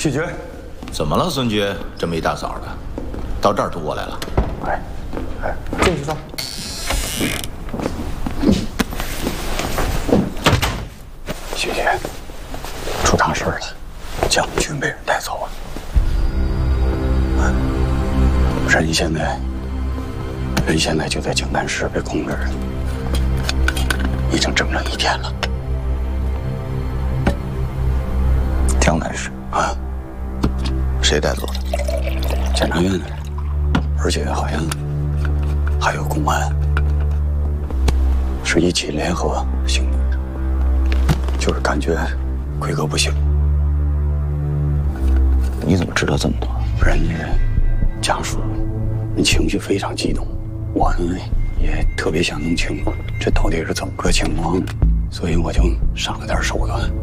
解决。 怎么了，孙局？这么一大早的，到这儿堵我来了？ 进去坐。 谢谢。出大事了，将军被人带走了。人现在就在江南市被控制着，已经整整1天了。 江南市啊？ 谁带走的？ 检察院的人，而且好像还有公安，是一起联合行动的，就是感觉奎哥不行。 你怎么知道这么多？ 人家家属情绪非常激动，我呢也特别想弄清楚这到底是怎么个情况，所以我就上了点手段。